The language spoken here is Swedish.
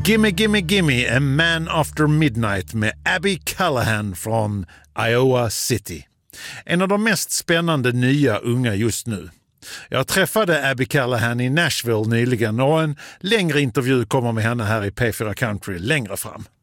Gimme Gimme Gimme, A Man After Midnight med Abby Callahan från Iowa City. En av de mest spännande nya unga just nu. Jag träffade Abby Callahan i Nashville nyligen och en längre intervju kommer med henne här i P4 Country längre fram.